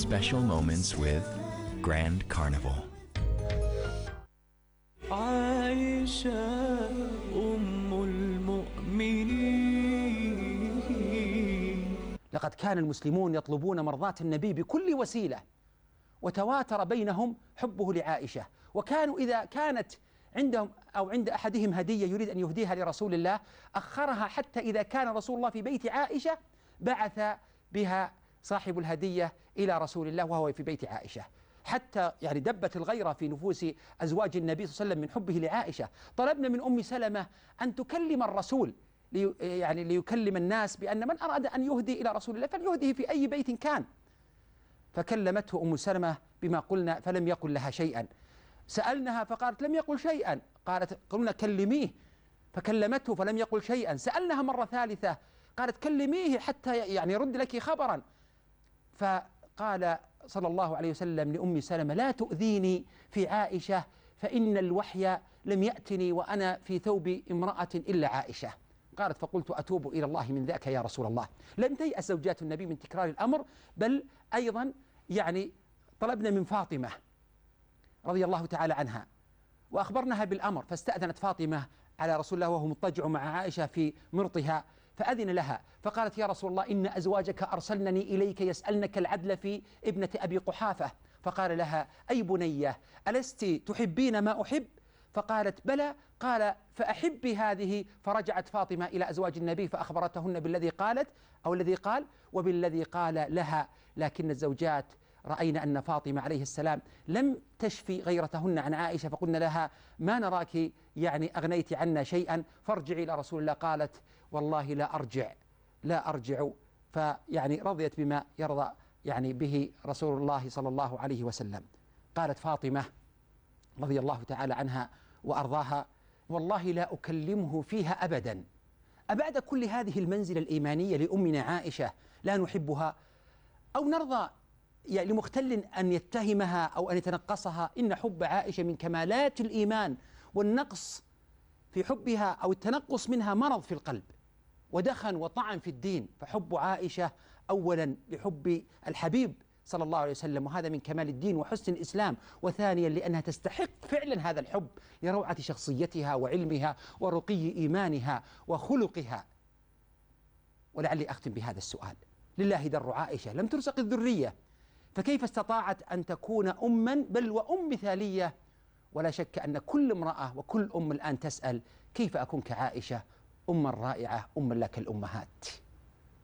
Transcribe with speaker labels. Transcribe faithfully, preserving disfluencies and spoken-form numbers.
Speaker 1: special moments with Grand Carnival.
Speaker 2: عائشة أم المؤمنين.
Speaker 3: لقد كان المسلمون يطلبون مرضاة النبي بكل وسيلة، وتواتر بينهم حبه لعائشة، وكانوا إذا كانت عندهم أو عند أحدهم هدية يريد أن يهديها لرسول الله أخرها حتى إذا كان رسول الله في بيت عائشة بعث بها صاحب الهدية إلى رسول الله وهو في بيت عائشة، حتى يعني دبت الغيرة في نفوس أزواج النبي صلى الله عليه وسلم من حبه لعائشة. طلبنا من أم سلمة أن تكلم الرسول لي يعني ليكلم الناس بأن من أراد أن يهدي إلى رسول الله فليهديه في أي بيت كان. فكلمته أم سلمة بما قلنا فلم يقل لها شيئا. سألناها فقالت لم يقل شيئا. قالت قلنا كلميه، فكلمته فلم يقل شيئا. سألناها مرة ثالثة قالت كلميه حتى يعني يرد لك خبرا. فقال صلى الله عليه وسلم لأم سلمة لا تؤذيني في عائشة فإن الوحي لم يأتني وأنا في ثوب امرأة إلا عائشة. قالت فقلت أتوب إلى الله من ذاك يا رسول الله. لم تيأس زوجات النبي من تكرار الأمر، بل أيضا يعني طلبنا من فاطمة رضي الله تعالى عنها وأخبرناها بالأمر، فاستأذنت فاطمة على رسول الله وهو مضطجع مع عائشة في مرطها، فأذن لها فقالت يا رسول الله إن أزواجك أرسلنني إليك يسألنك العدل في ابنة أبي قحافة. فقال لها أي بنية ألست تحبين ما أحب؟ فقالت بلى. قال فأحبي هذه. فرجعت فاطمة إلى أزواج النبي فأخبرتهن بالذي قالت أو الذي قال وبالذي قال لها. لكن الزوجات رأينا أن فاطمة عليه السلام لم تشفي غيرتهن عن عائشة، فقلنا لها ما نراك يعني أغنيت عنا شيئا فارجعي إلى رسول الله. قالت والله لا أرجع لا أرجع. فيعني رضيت بما يرضى يعني به رسول الله صلى الله عليه وسلم. قالت فاطمة رضي الله تعالى عنها وأرضاها والله لا أكلمه فيها أبدا. أبعد كل هذه المنزلة الإيمانية لأمنا عائشة لا نحبها أو نرضى يعني لمختل أن يتهمها أو أن يتنقصها؟ إن حب عائشة من كمالات الإيمان، والنقص في حبها أو التنقص منها مرض في القلب ودخن وطعن في الدين. فحب عائشة أولا لحب الحبيب صلى الله عليه وسلم، وهذا من كمال الدين وحسن الإسلام، وثانيا لأنها تستحق فعلا هذا الحب لروعة شخصيتها وعلمها ورقي إيمانها وخلقها. ولعلي أختم بهذا السؤال: لله در عائشة لم ترزق الذرية، فكيف استطاعت أن تكون أما بل وأم مثالية؟ ولا شك أن كل امرأة وكل أم الآن تسأل كيف أكون كعائشة أما رائعة أما لا كالأمهات.